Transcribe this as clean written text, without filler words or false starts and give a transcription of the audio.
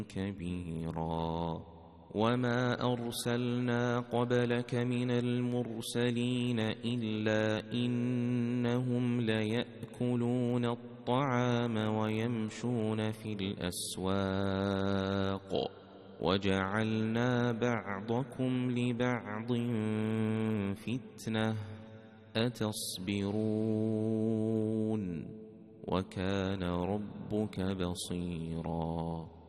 كبيرا وما أرسلنا قبلك من المرسلين إلا إنهم ليأكلون الطعام ويمشون في الأسواق وجعلنا بعضكم لبعض فتنة أتصبرون وكان ربك بصيرا